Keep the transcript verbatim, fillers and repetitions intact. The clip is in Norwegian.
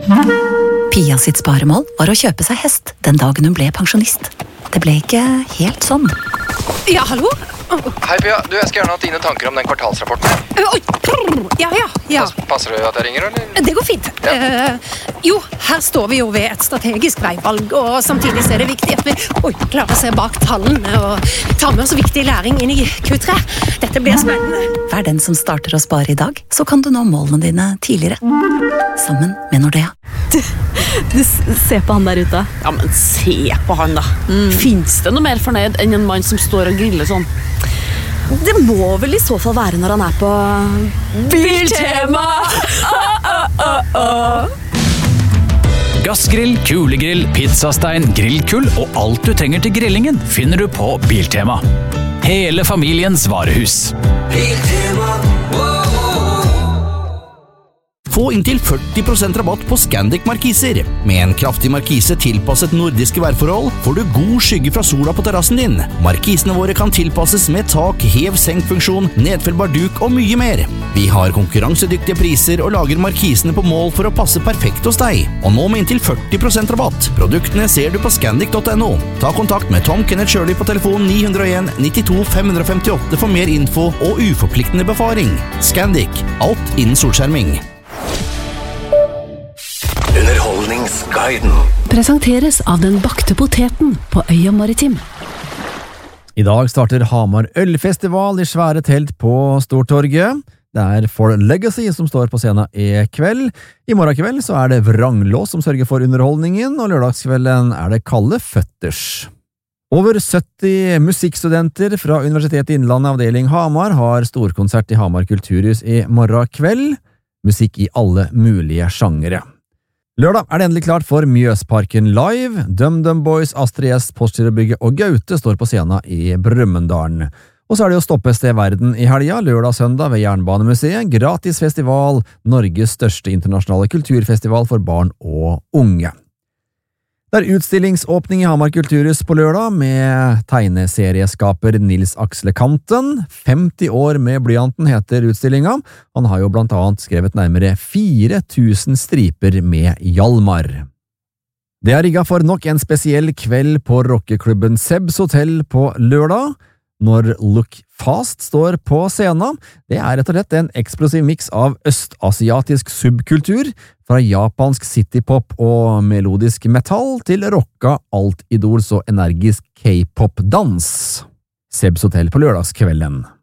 Pia sitt sparemål var å kjøpe seg hest den dagen hun ble pensjonist. Det ble ikke helt sånn. Ja, hallo? Hei Pia, du, jeg skal gjerne ha dine tanker om den kvartalsrapporten. Oi, ja, ja, ja. Passer det at jeg ringer, eller? Det går fint. Ja. Uh, jo, her står vi jo ved et strategisk veivalg, og samtidig så er det viktig at vi oi, klarer å se bak tallene og ta med oss viktig læring inn i Q tre. Dette blir spennende. Vær den som starter å spare i dag, så kan du nå målene dine tidligere. Sammen med Nordea. Du, du ser på han der ute. Ja, men se på han da. Mm. Finns det noe mer fornøyd enn en mann som står og griller sånn? Det må vel i så fall være når han er på Biltema! Oh, oh, oh, oh. Gassgrill, kulegrill, pizzastein, grillkull og alt du trenger til grillingen finner du på Biltema. Hele familiens varehus. Biltema. Få inntil førti prosent rabatt på Scandic markiser. Med en kraftig markise tilpasset nordiske værforhold får du god skygge fra sola på terrassen din. Markisene våre kan tilpasses med tak, hev-senk-funksjon, nedfellbar duk og mye mer. Vi har konkurransedyktige priser og lager markisene på mål for å passe perfekt hos deg. Og nå med inntil førti prosent rabatt. Produktene ser du på scandic punktum no. Ta kontakt med Tom Kenneth Shirley på telefon ni null en nittito fem fem åtte for mer info og uforpliktende befaring. Scandic. Alt innen solskjerming. Underholdningsguiden presenteres av den bakte poteten på Øya Maritim. I dag starter Hamar Ølfestival i svære telt på Stortorget. Det er For Legacy som står på scenen i kveld. I morgen kveld så er det Vranglås som sørger for underholdningen, og lørdagskvelden er det Kalde Føtters. Over sytti musikkstudenter fra Universitetet i Innlandet avdeling Hamar har storkonsert i Hamar Kulturhus i morgen kveld. Musikk i alle mulige sjangere. Lørdag er det endelig klart for Mjøsparken Live. DumDum Boys, Astrid S, Postgirobygget og Gaute står på scenen i Brumunddal. Og så er det jo Stoppested Verden i helga, lørdag og søndag ved Jernbanemuseet. Gratis festival, Norges største internasjonale kulturfestival for barn og unge. Det er utstillingsåpning i Hamar Kulturhus på lørdag med tegneserieskaper Nils Aksle Kanten. femti år med blyanten heter utstillinga. Han har jo blant annet skrevet nærmere fire tusen striper med Hjalmar. Det er rigget for nok en spesiell kveld på rockeklubben Sebs Hotel på lørdag. Når Look Fast står på scenen, det er rett og slett en eksplosiv mix av østasiatisk subkultur, fra japansk citypop og melodisk metal til rocka altidols og energisk K-pop-dans. Sebs Hotel på lørdagskvelden.